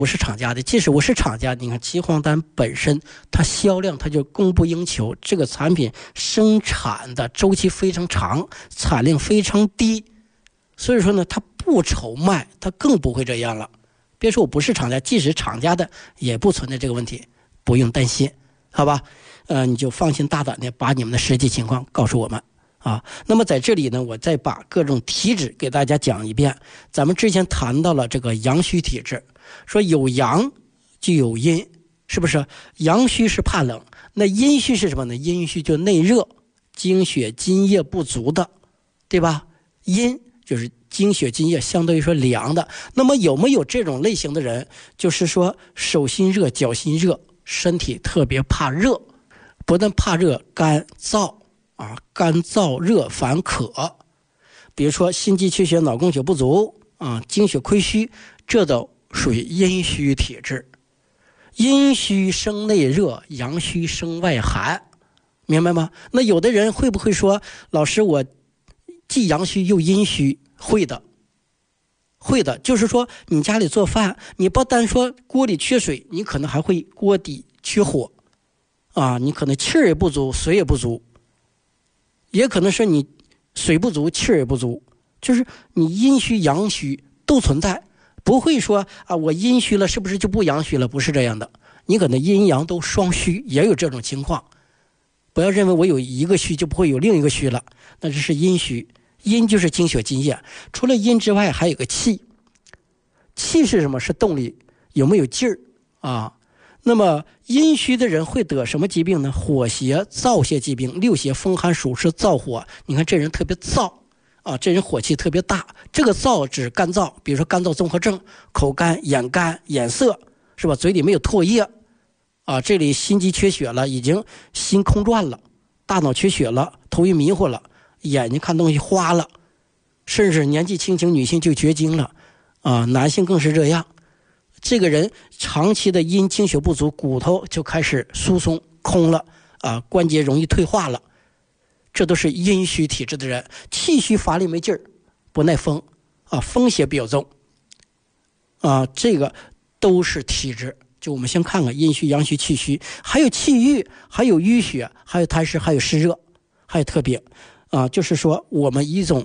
我是厂家的，即使我是厂家，你看岐黄丹本身它销量它就供不应求，这个产品生产的周期非常长，产量非常低，所以说呢它不愁卖，它更不会这样了。别说我不是厂家，即使厂家的也不存在这个问题，不用担心，好吧？你就放心大胆的把你们的实际情况告诉我们啊。那么在这里呢，我再把各种体质给大家讲一遍。咱们之前谈到了这个阳虚体质，说有阳就有阴，是不是？阳虚是怕冷，那阴虚是什么呢？阴虚就内热，精血津液不足的，对吧？阴就是精血津液相对于说凉的。那么有没有这种类型的人，就是说手心热脚心热，身体特别怕热，不但怕热，干燥啊，干燥热烦渴，比如说心肌缺血脑供血不足啊，精血亏虚，这都属于阴虚体质。阴虚生内热，阳虚生外寒，明白吗？那有的人会不会说，老师我既阳虚又阴虚？会的，会的，就是说你家里做饭，你不单说锅里缺水，你可能还会锅底缺火啊，你可能气儿也不足，水也不足，也可能是你水不足，气儿也不足，就是你阴虚阳虚都存在，不会说啊我阴虚了是不是就不阳虚了？不是这样的，你可能阴阳都双虚，也有这种情况。不要认为我有一个虚就不会有另一个虚了，那这是阴虚。阴就是精血津液，除了阴之外还有个气。气是什么？是动力，有没有劲儿啊？那么阴虚的人会得什么疾病呢？火邪、燥邪疾病，六邪风寒暑湿燥火。你看这人特别燥啊，这人火气特别大。这个燥指干燥，比如说干燥综合症，口干、眼干、眼涩，是吧？嘴里没有唾液啊，这里心肌缺血了，已经心空转了，大脑缺血了，头晕迷糊了，眼睛看东西花了，甚至年纪轻轻女性就绝经了啊，男性更是这样。这个人长期的阴精血不足，骨头就开始疏松空了啊，关节容易退化了，这都是阴虚体质的人。气虚乏力没劲儿，不耐风啊，风邪比较重啊，这个都是体质。就我们先看看阴虚、阳虚、气虚，还有气郁，还有淤血，还有痰湿，还有湿热，还有特别啊，就是说我们一共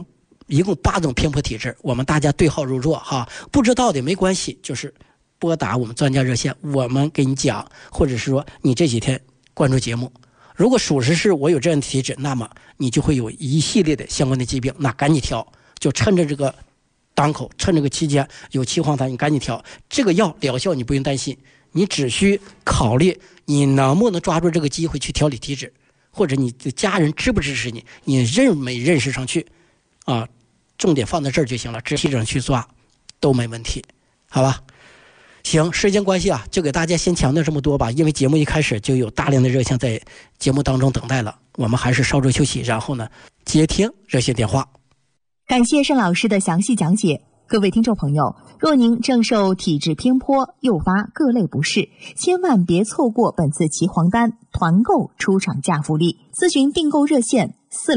8种偏颇体质，我们大家对号入座哈，不知道的没关系，就是拨打我们专家热线，我们给你讲，或者是说你这几天关注节目，如果属实是我有这样的体质，那么你就会有一系列的相关的疾病，那赶紧调，就趁着这个档口，趁这个期间有岐黄痰，你赶紧调这个药疗效，你不用担心，你只需考虑你能不能抓住这个机会去调理体质，或者你的家人支不支持你，你认没认识上去啊，重点放在这儿就行了，体质上去抓都没问题，好吧？行，时间关系啊，就给大家先强调这么多吧，因为节目一开始就有大量的热线在节目当中等待了，我们还是稍作休息，然后呢接听热线电话。 感谢盛老师的详细讲解。各位听众朋友，若您正受体质偏颇诱发各类不适，千万别错过本次岐黄丹团购出厂价福利。咨询订购热线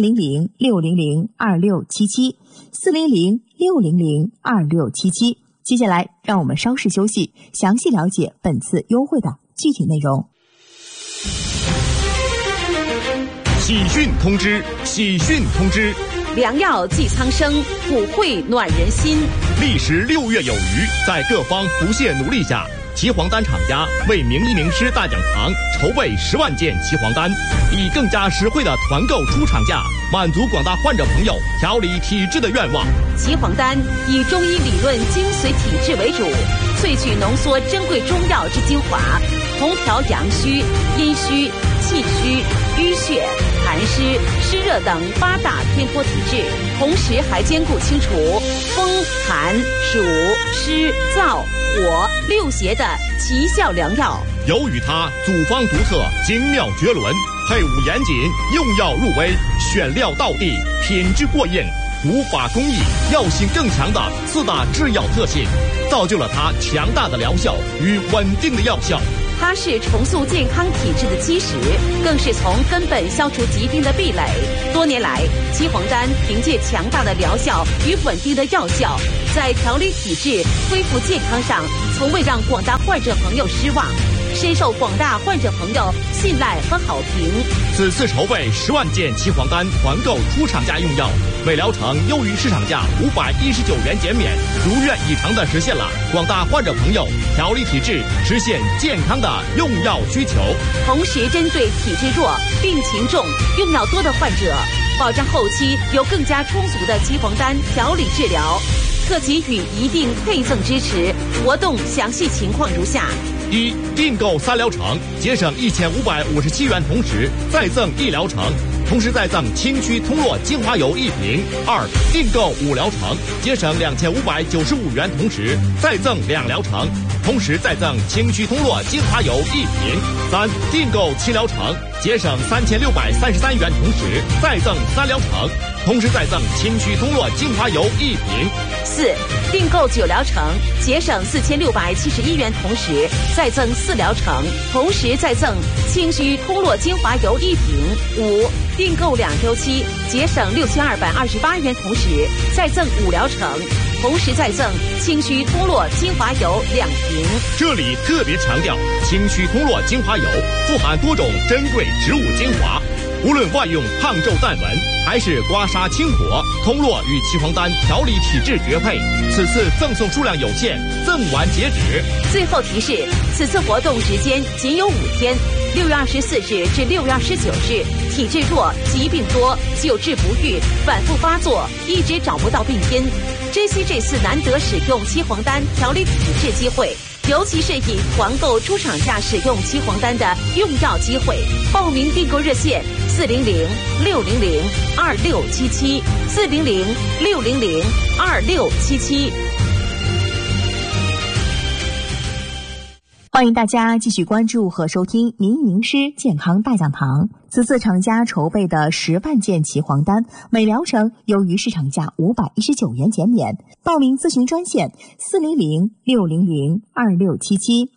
400-600-2677，400-600-2677。接下来让我们稍事休息，详细了解本次优惠的具体内容。 喜讯通知！喜讯通知！ 良药济苍生，普惠暖人心。 历时6月有余，在各方不懈努力下，岐黄丹厂家为名医名师大讲堂筹备10万件岐黄丹，以更加实惠的团购出厂价，满足广大患者朋友调理体质的愿望。 岐黄丹以中医理论精髓体质为主，萃取浓缩珍贵中药之精华，同调阳虚、阴虚、气虚、淤血、痰湿、湿热等8大偏颇体质，同时还兼顾清除风、寒、暑、湿、燥、火6邪的奇效良药。 由于它组方独特，精妙绝伦，配伍严谨，用药入微，选料到地，品质过硬，无法工艺，药性更强的4大制药特性，造就了它强大的疗效与稳定的药效。 它是重塑健康体质的基石，更是从根本消除疾病的壁垒。多年来，七黄丹凭借强大的疗效与稳定的药效，在调理体质、恢复健康上，从未让广大患者朋友失望，深受广大患者朋友信赖和好评。 此次筹备10万件七黄丹团购出厂价用药，每疗程优于市场价519元减免，如愿以偿地实现了广大患者朋友调理体质、实现健康的用药需求。 同时，针对体质弱、病情重、用药多的患者，保障后期有更加充足的七黄丹调理治疗，特给予一定配赠支持。活动详细情况如下 ：1. 订购3疗程，节省1557元，同时再赠1疗程，同时再赠清虚通络精华油1瓶。2. 订购5疗程，节省2595元，同时再赠2疗程，同时再赠清虚通络精华油1瓶。3. 订购7疗程，节省3633元，同时再赠3疗程，同时再赠清虚通络精华油1瓶。 4. 订购9疗程，节省4671元，同时再赠4疗程，同时再赠清虚通络精华油1瓶。5. 订购2周期，节省6228元，同时再赠5疗程，同时再赠清虚通络精华油2瓶。 这里特别强调，清虚通络精华油富含多种珍贵植物精华，无论外用胖皱淡纹，还是刮痧清火，通络与七黄丹调理体质绝配。此次赠送数量有限，赠完截止。 最后提示，此次活动时间仅有5天，6月24日至6月29日。体质弱、疾病多、久治不愈、反复发作，一直找不到病因，珍惜这次难得使用七黄丹调理体质机会，尤其是以团购出厂价使用七黄丹的用药机会。报名订购热线400-600-2677 400-600-2677。 欢迎大家继续关注和收听民营名师健康大讲堂。此次厂家筹备的10万件七黄丹，每疗程优于市场价519元减免。报名咨询专线400-600-2677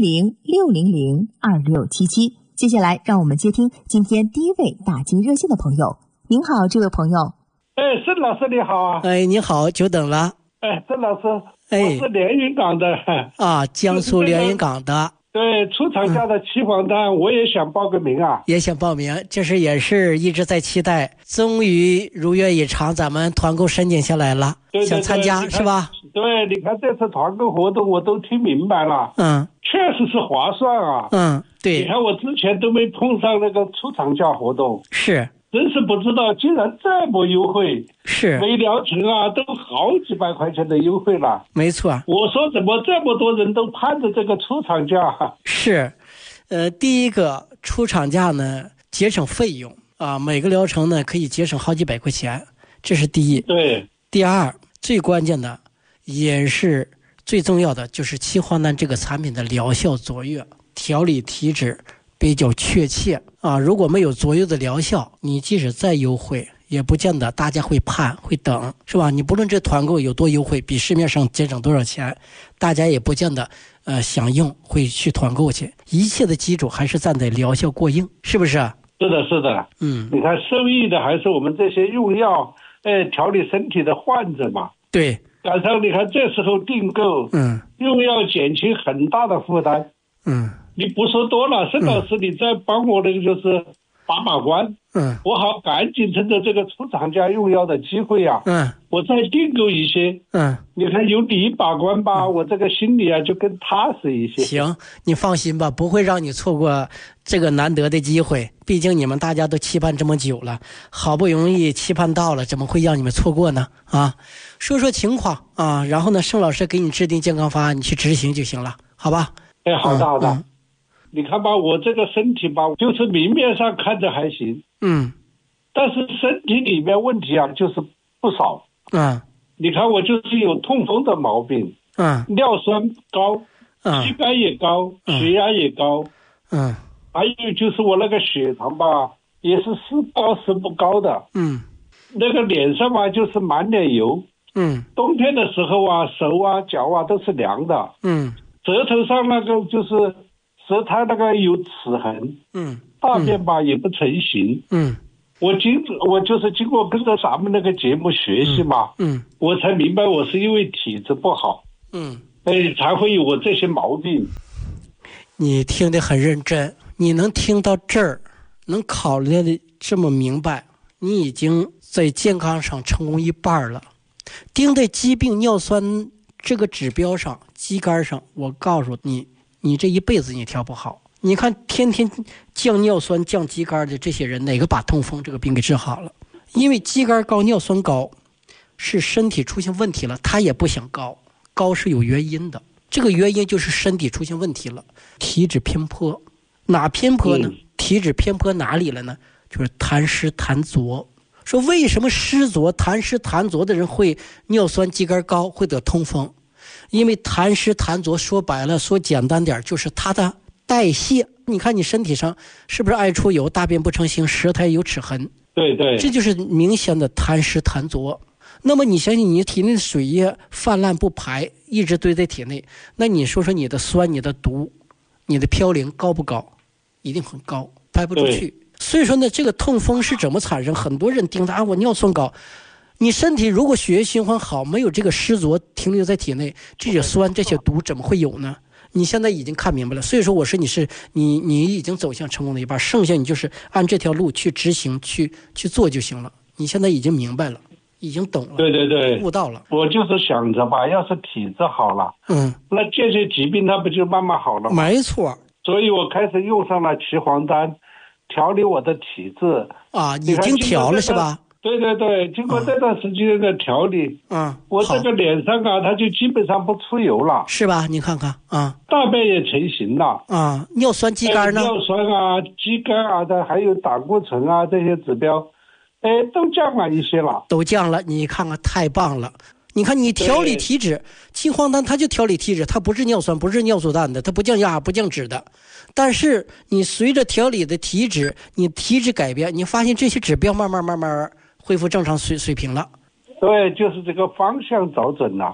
400-600-2677。接下来让我们接听今天第一位打进热线的朋友。您好，这位朋友。 孙老师你好啊。 你好，久等了。 孙老师，我是连云港的啊，江苏连云港的。 对，出厂价的七黄丹，我也想报个名啊。 也想报名，这是也是一直在期待，终于如愿以偿，咱们团购申请下来了。 对， 想参加是吧？ 对，你看这次团购活动我都听明白了。确实是划算啊。 对。 你看我之前都没碰上那个出厂价活动。 是。 真是不知道竟然这么优惠， 是每疗程啊都好几百块钱的优惠了。 没错。 我说怎么这么多人都盼着这个出厂价？是， 第一个出厂价呢节省费用啊，每个疗程呢可以节省好几百块钱，这是第一。 对。 第二，最关键的也是最重要的就是七黄丹这个产品的疗效卓越，调理体质比较确切啊！如果没有卓越的疗效，你即使再优惠，也不见得大家会盼会等，是吧？你不论这团购有多优惠，比市面上节省多少钱，大家也不见得想用会去团购去。一切的基础还是站在疗效过硬，是不是？ 是的，是的。你看受益的还是我们这些用药调理身体的患者嘛。 对。 赶上你看这时候订购，用药减轻很大的负担。你不说多了，沈老师，你再帮我那个就是把关。我好赶紧趁着这个出厂价用药的机会啊，我再订购一些。你看有你把关吧，我这个心里啊就更踏实一些。 行，你放心吧，不会让你错过这个难得的机会。毕竟你们大家都期盼这么久了，好不容易期盼到了，怎么会让你们错过呢？啊，说说情况啊，然后呢，盛老师给你制定健康方案，你去执行就行了，好吧？ 好的好的。你看吧，我这个身体吧，就是明面上看着还行，但是身体里面问题啊，就是不少。你看我就是有痛风的毛病，尿酸高，血脂也高，血压也高，还有就是我那个血糖吧，也是时高时不高的，那个脸上嘛就是满脸油，冬天的时候啊，手啊脚啊都是凉的，舌头上那个就是舌苔那个有齿痕，大便吧也不成形，我就是经过跟着咱们那个节目学习嘛，我才明白我是因为体质不好，才会有我这些毛病。 你听得很认真，你能听到这儿，能考虑的这么明白，你已经在健康上成功一半了。盯在疾病尿酸这个指标上，肌酐上，我告诉你，你这一辈子你调不好。你看天天降尿酸降肌酐的这些人，哪个把痛风这个病给治好了？因为肌酐高尿酸高是身体出现问题了，他也不想高是有原因的，这个原因就是身体出现问题了，体脂偏颇。哪偏颇呢？体脂偏颇哪里了呢？就是痰湿痰浊。说为什么湿浊痰湿痰浊的人会尿酸肌酐高，会得痛风？因为痰湿痰浊说白了说简单点就是它的代谢。你看你身体上是不是爱出油，大便不成形，舌苔有齿痕？ 对， 这就是明显的痰湿痰浊。那么你相信你体内的水液泛滥不排，一直堆在体内，那你说说你的酸、你的毒、你的嘌呤高不高？一定很高，排不出去。所以说呢，这个痛风是怎么产生？很多人盯着我尿酸高，你身体如果血液循环好，没有这个湿浊停留在体内，这些酸这些毒怎么会有呢？你现在已经看明白了。所以说我说你已经走向成功的一半，剩下你就是按这条路去执行去做就行了。你现在已经明白了，已经懂了， 对， 悟到了。 我就是想着吧，要是体质好了，那这些疾病它不就慢慢好了吗？ 没错。 所以我开始用上了岐黄丹，调理我的体质啊，已经调了是吧？ 对，经过这段时间的调理，我这个脸上啊，它就基本上不出油了， 是吧？你看看啊， 大便也成型了啊，尿酸肌酐呢？ 尿酸啊、肌酐啊的，还有胆固醇啊这些指标，都降了一些了， 都降了。你看看，太棒了！你看你调理体脂，岐黄丹它就调理体脂，它不是尿酸，不是尿素氮的，它不降压不降脂的。但是你随着调理的体脂，你体脂改变，你发现这些指标慢慢恢复正常水平了。 对，就是这个方向找准了。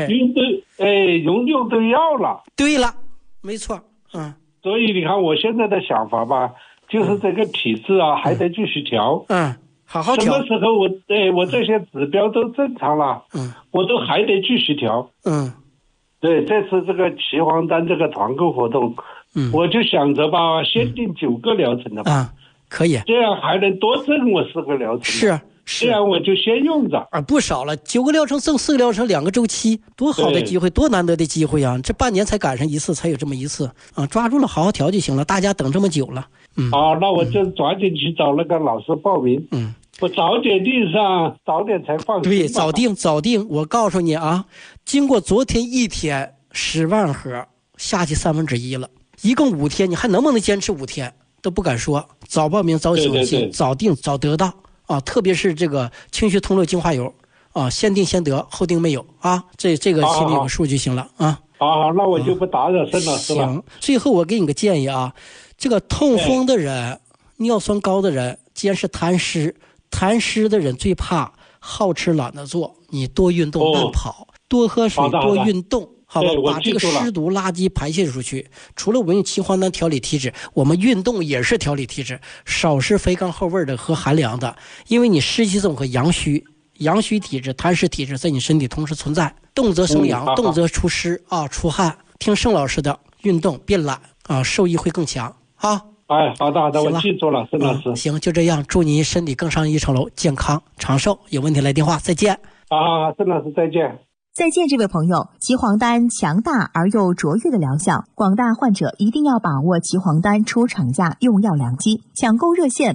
用对药了。对了，没错。 所以你看我现在的想法吧，就是这个体质啊，还得继续调。 好好调。 什么时候我这些指标都正常了，我都还得继续调。对，这次这个岐黄丹这个团购活动，我就想着吧，先定9个疗程的吧。 可以。 这样还能多挣我4个疗程。 是。 这样我就先用着。 不少了，9个疗程挣4个疗程，2个周期，多好的机会，多难得的机会啊！这半年才赶上一次，才有这么一次啊！抓住了，好好调就行了。大家等这么久了。 好，那我就抓紧去找那个老师报名。我早点订上，早点才放心。 对，早订。我告诉你啊，经过昨天1天10万盒下去1/3了，一共5天，你还能不能坚持5天都不敢说。早报名早手续，早订早得到啊！特别是这个清血通络精华油啊，先订先得，后订没有啊！这个心里有个数就行了啊。 好，那我就不打扰申老师了。 行，最后我给你个建议啊，这个痛风的人、尿酸高的人，既然是痰湿的人最怕好吃懒得做，你多运动慢跑，多喝水，多运动，好吧，把这个湿毒垃圾排泄出去。除了我们用岐黄丹调理体脂，我们运动也是调理体脂，少食肥甘厚味的和寒凉的，因为你湿气重和阳虚体质、痰湿体质在你身体同时存在，动则生阳，动则出湿啊，出汗。听盛老师的，运动变懒啊，受益会更强啊。 好的，我记住了，盛老师。 行，就这样，祝您身体更上一层楼，健康长寿。有问题来电话，再见。 好，盛老师再见。 再见，这位朋友。岐黄丹强大而又卓越的疗效，广大患者一定要把握岐黄丹出厂价用药良机。抢购热线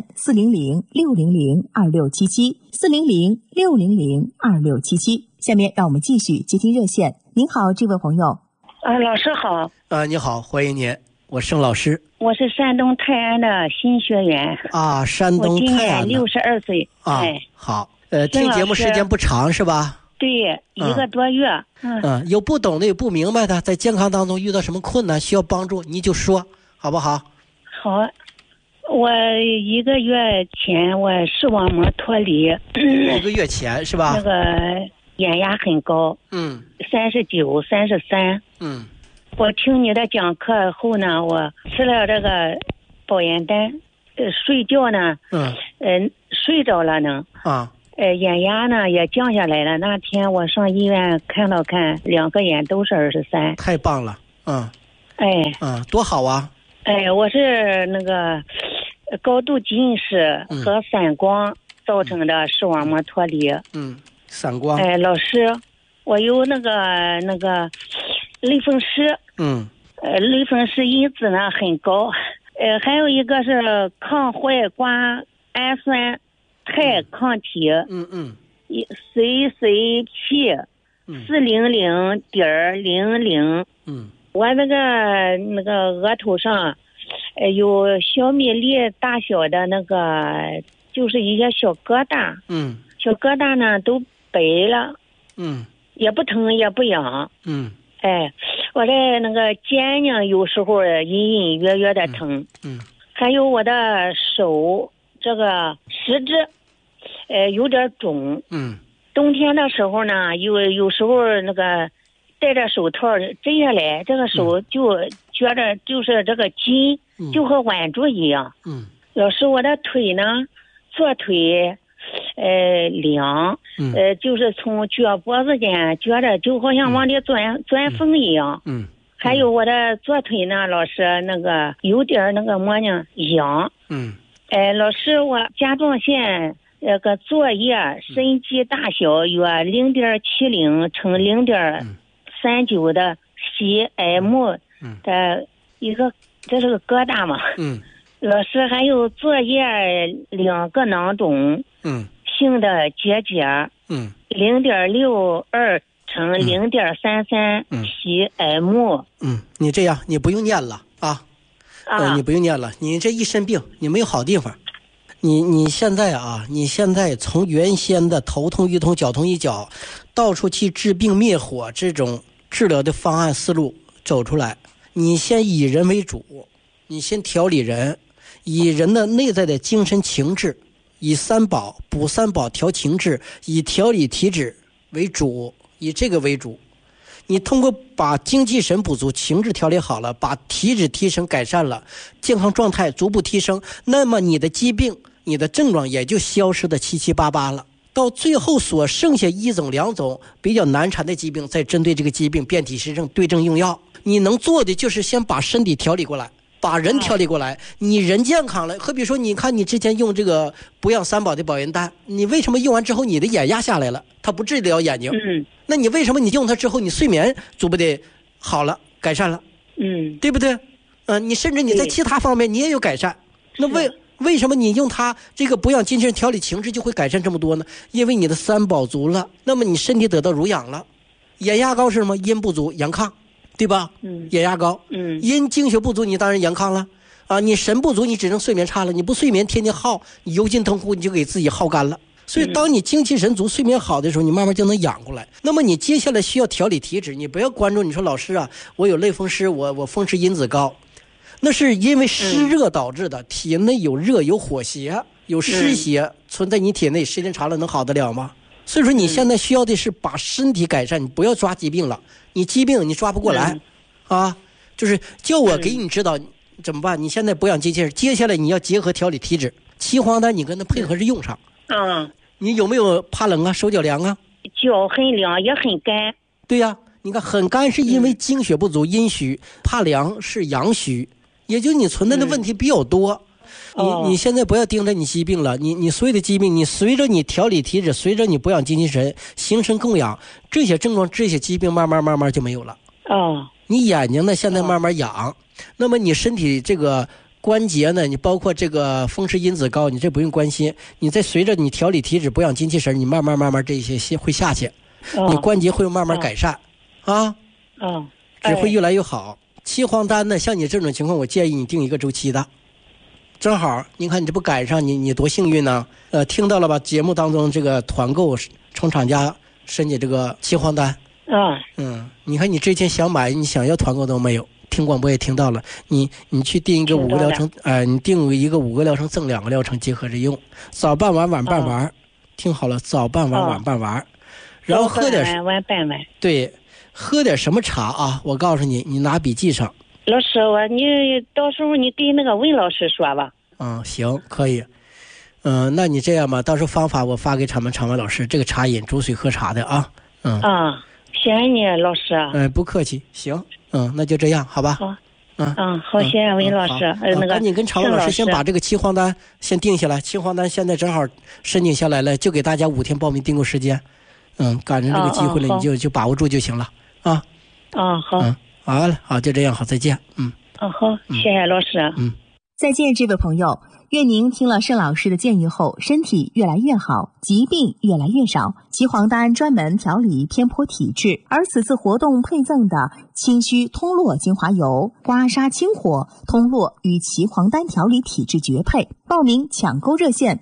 400-600-2677，400-600-2677。下面让我们继续接听热线。您好，这位朋友。 老师好。 你好，欢迎您。我盛老师， 我是山东泰安的新学员啊，山东泰安的， 我今年62岁啊。好，听节目时间不长是吧？ 对，1个多月。 有不懂的，有不明白的，在健康当中遇到什么困难需要帮助，你就说，好不好？ 好，我1个月前我视网膜脱离 ，1个月前是吧？ 那个眼压很高，39、33， 我听你的讲课后呢，我吃了这个保元丹，睡觉呢，睡着了呢，眼压呢也降下来了。那天我上医院看2个眼都是23。 太棒了，多好啊！ 我是那个高度近视和散光造成的视网膜脱离。 散光。 老师，我有那个类风湿。类风湿因子呢很高。还有一个是抗坏瓜氨酸肽抗体。CCP 400.00。我那个额头上，有小米粒大小的那个，就是一些小疙瘩。小疙瘩呢都白了。也不疼也不痒。我的那个肩呢，有时候隐隐约约的疼。还有我的手这个食指，有点肿。冬天的时候呢，有时候那个戴着手套摘下来，这个手就觉得就是这个筋就和挽住一样。老师，我的腿呢，左腿凉，就是从脚脖子间觉得就好像往里钻风一样。还有我的左腿呢，老师那个有点那个么呢痒。老师，我甲状腺那个作业身积大小约0.70乘0.39的 cm 的一个，这是个疙瘩嘛。老师，还有作业2个囊肿性的结节0.62乘0.33 cm。 你这样你不用念了啊。你不用念了，你这一身病你没有好地方。你现在从原先的头痛医头脚痛医脚，到处去治病灭火这种治疗的方案思路走出来。你先以人为主，你先调理人，以人的内在的精神情志，以3宝补3宝调情志，以调理体质为主，以这个为主。你通过把精气神补足，情志调理好了，把体质提升改善了，健康状态逐步提升，那么你的疾病你的症状也就消失的七七八八了。到最后所剩下1种2种比较难缠的疾病，再针对这个疾病遍体施症，对症用药。你能做的就是先把身体调理过来，把人调理过来。你人健康了，比说你看你之前用这个补养3宝的保元丹，你为什么用完之后你的眼压下来了？它不治疗眼睛。那你为什么你用它之后你睡眠逐步的好了改善了？对不对？你甚至你在其他方面你也有改善。那为什么你用它这个补养精神调理情志就会改善这么多呢？因为你的3宝足了，那么你身体得到濡养了。眼压高是什么？阴不足阳亢，对吧？眼压高。阴精血不足，你当然阳亢了啊。你神不足，你只能睡眠差了。你不睡眠，天天耗，你油尽灯枯，你就给自己耗干了。所以当你精气神足睡眠好的时候，你慢慢就能养过来。那么你接下来需要调理体质，你不要关注你说老师啊，我有类风湿，我风湿因子高，那是因为湿热导致的。体内有热有火邪有湿邪存在你体内，时间长了能好得了吗？所以说你现在需要的是把身体改善，你不要抓疾病了。你疾病你抓不过来啊，就是叫我给你指导怎么办。你现在补养机器人，接下来你要结合调理体质，岐黄丹你跟它配合着用上。你有没有怕冷啊？手脚凉啊？ 脚很凉也很干。 对呀，你看很干是因为精血不足，阴虚；怕凉是阳虚，也就你存在的问题比较多。你现在不要盯着你疾病了，你所有的疾病，你随着你调理体质，随着你补养精气神，形神供养，这些症状这些疾病慢慢就没有了。你眼睛呢现在慢慢养，那么你身体这个关节呢，你包括这个风湿因子高，你这不用关心。你再随着你调理体质补养精气神，你慢慢这些会下去，你关节会慢慢改善只会越来越好。岐黄丹呢，像你这种情况，我建议你定一个周期的。正好你看你这不赶上，你多幸运呢。听到了吧？节目当中这个团购从厂家申请这个岐黄丹。你看你之前想买，你想要团购都没有。听广播也听到了，你去定一个5个疗程，你定一个5个疗程赠2个疗程，结合着用，早办完晚办完，听好了，早办完晚办完，然后喝点晚办完， 对， 喝点什么茶啊？我告诉你，你拿笔记上。 老师，你到时候你给那个文老师说吧。 行，可以。那你这样吧，到时候方法我发给场文老师，这个茶饮煮水喝茶的啊。 谢谢你老师。 不客气。行，那就这样，好吧。 好。好，谢谢文老师。 赶紧跟常文老师先把这个期黄单先定下来。期黄单现在正好申请下来了，就给大家5天报名订购时间。赶上这个机会了，你就把握住就行了啊。 好。 好了，好，就这样，好，再见。 好，谢谢老师。 再见，这位朋友。愿您听了盛老师的建议后，身体越来越好，疾病越来越少。岐黄丹专门调理偏颇体质，而此次活动配赠的清虚通络精华油，刮痧清火，通络与岐黄丹调理体质绝配。报名抢购热线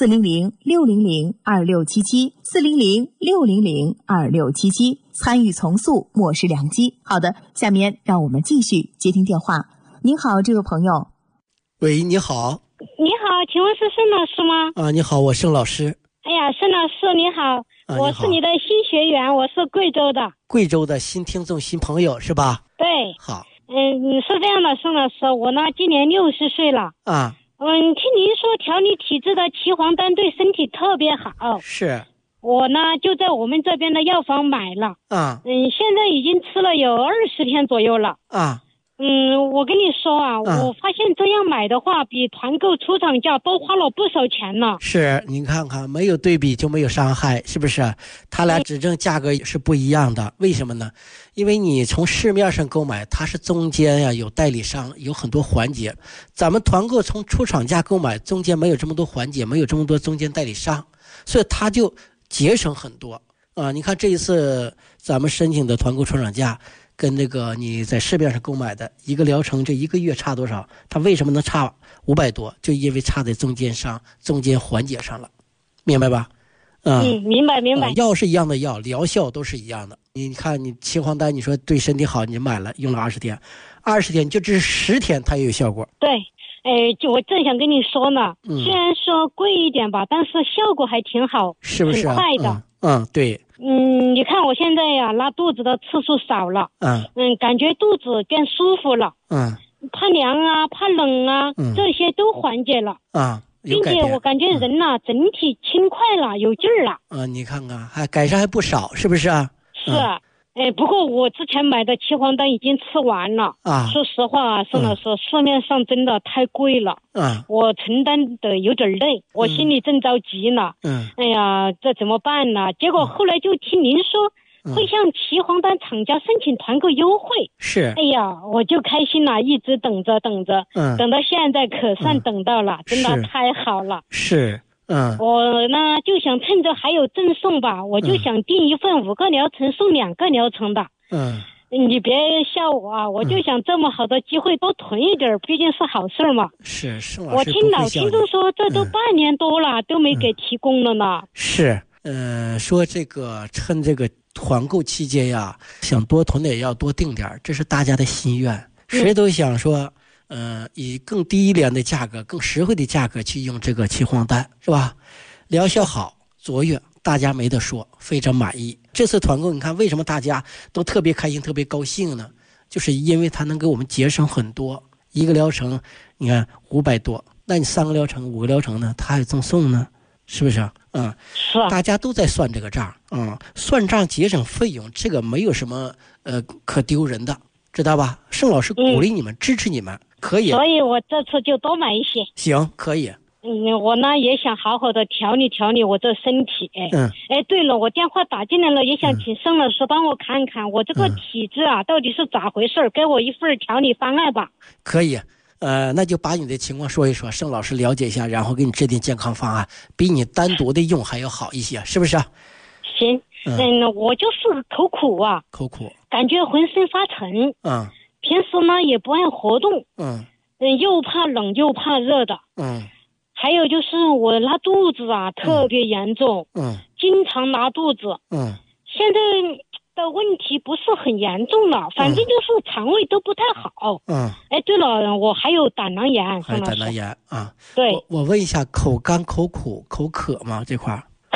400-600-2677，400-600-2677，参与从速，莫失良机。好的，下面让我们继续接听电话。您好，这位朋友。 喂，你好。 你好，请问是盛老师吗？ 你好，我盛老师。 哎呀，盛老师你好，我是你的新学员，我是贵州的。 贵州的新听众、新朋友是吧？ 对。 好。 是这样的，盛老师，我呢今年60岁了。听您说调理体质的岐黄丹对身体特别好。 是。 我呢就在我们这边的药房买了。现在已经吃了有20天左右了。我跟你说我发现这样买的话，比团购出厂价多花了不少钱呢。 是，您看看，没有对比就没有伤害，是不是？他俩指证价格也是不一样的，为什么呢？因为你从市面上购买，它是中间有代理商，有很多环节。咱们团购从出厂价购买，中间没有这么多环节，没有这么多中间代理商，所以它就节省很多你看这一次咱们申请的团购出厂价，跟那个你在市面上购买的一个疗程，这1个月差多少？它为什么能差500多？就因为差在中间环节上了，明白吧？ 明白。 药是一样的药，疗效都是一样的。你看，你岐黄丹，你说对身体好，你买了用了20天，20天就这10天它也有效果。 对，就我正想跟你说呢，虽然说贵一点吧，但是效果还挺好， 是不是？ 很快的。 对。 你看我现在拉肚子的次数少了。感觉肚子变舒服了。怕凉怕冷这些都缓解了。并且我感觉人整体轻快了，有劲儿了。 你看看，还改善还不少，是不是啊？ 是。不过我之前买的岐黄丹已经吃完了。说实话盛老师，市面上真的太贵了。我承担的有点累，我心里正着急呢。哎呀，这怎么办呢？结果后来就听您说会向岐黄丹厂家申请团购优惠。 是。 哎呀，我就开心了，一直等着，等到现在可算等到了，真的太好了。 是。 我呢就想趁着还有赠送吧，我就想订一份5个疗程送2个疗程的。你别笑我我就想这么好的机会多囤一点，毕竟是好事嘛。 是， 我听老听众说这都半年多了，都没给提供了呢。 是。说这个趁这个团购期间想多囤点要多订点，这是大家的心愿。谁都想说以更低廉的价格，更实惠的价格去用这个岐黄丹，是吧？疗效好，卓越，大家没得说，非常满意。这次团购你看为什么大家都特别开心特别高兴呢？就是因为它能给我们节省很多。一个疗程你看500多，那你3个疗程5个疗程呢，它还赠送呢，是不是是。 大家都在算这个账算账节省费用，这个没有什么可丢人的，知道吧？盛老师鼓励你们支持你们，可以。 所以我这次就多买一些。 行，可以。 我呢也想好好的调理我这身体。对了，我电话打进来了，也想请盛老师帮我看看我这个体质到底是咋回事，给我一份调理方案吧。 可以。那就把你的情况说一说，盛老师了解一下，然后给你制定健康方案，比你单独的用还要好一些，是不是？ 行。我就是口苦口苦， 感觉浑身发沉。平时呢也不爱活动。又怕冷又怕热的。还有就是我拉肚子特别严重。经常拉肚子。现在的问题不是很严重了，反正就是肠胃都不太好。对了，我还有胆囊炎。 还有胆囊炎对。 我问一下，口干口苦口渴吗？这块口干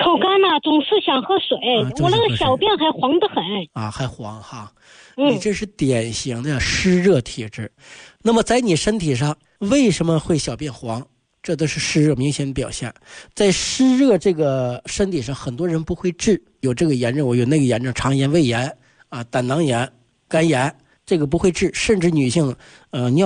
啊，总是想喝水，我那个小便还黄得很啊，还黄哈。你这是典型的湿热体质。那么在你身体上为什么会小便黄？这都是湿热明显的表现。在湿热这个身体上，很多人不会治，有这个炎症，我有那个炎症，肠炎、胃炎啊、胆囊炎、肝炎，这个不会治，甚至女性尿